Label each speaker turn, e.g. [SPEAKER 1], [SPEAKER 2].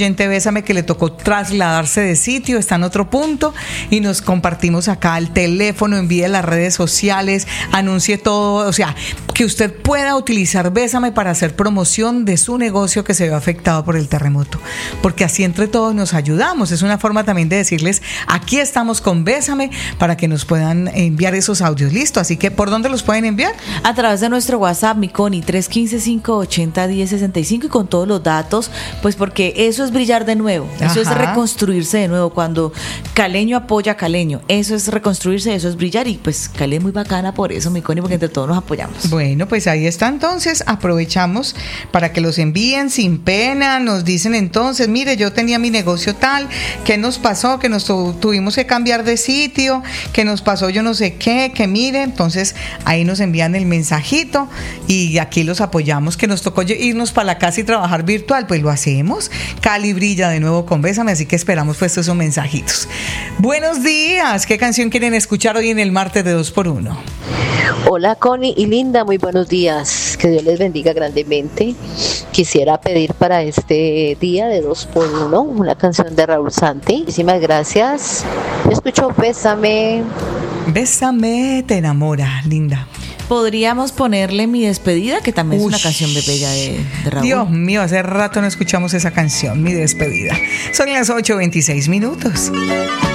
[SPEAKER 1] oyente Bésame que le tocó trasladarse de sitio, está en otro punto y nos compartimos acá el teléfono, envíe las redes sociales, anuncie todo, o sea, que usted pueda utilizar Bésame para hacer promoción de su negocio que se ve afectado por el terremoto, porque así entre todos nos ayudamos. Es una forma también de decirles, aquí estamos con Bésame para que nos puedan enviar esos audios. Listo, así que ¿por dónde los pueden enviar?
[SPEAKER 2] A través de nuestro WhatsApp, mi Connie, 315-580-1065, y con todos los datos, pues porque eso es brillar de nuevo, eso es reconstruirse de nuevo. Cuando caleño apoya a caleño, eso es reconstruirse, eso es brillar, y pues Cali es muy bacana por eso, mi Connie, porque entre todos nos apoyamos.
[SPEAKER 1] Bueno, pues ahí está. Entonces aprovechamos para que los envíen sin pena, nos dicen entonces, mire, yo tenía mi negocio tal, ¿qué nos pasó? Que nos tuvimos que cambiar de sitio, que nos pasó yo no sé qué, que mire, entonces ahí nos envían el mensajito y aquí los apoyamos, que nos tocó irnos para la casa y trabajar virtual, pues lo hacemos. Cali brilla de nuevo con Bésame, así que esperamos pues esos mensajitos. Buenos días, ¿qué canción quieren escuchar hoy en el martes de 2x1?
[SPEAKER 3] Hola Connie y Linda, muy buenos días, que Dios les bendiga grandemente. Quisiera pedir para este día de 2x1 una canción de Raúl Santi. Muchísimas gracias. Yo escucho Bésame.
[SPEAKER 1] Bésame, te enamora, Linda.
[SPEAKER 2] Podríamos ponerle Mi Despedida, que también es una canción de bella de Raúl.
[SPEAKER 1] Dios mío, hace rato no escuchamos esa canción, Mi Despedida. Son las 8:26.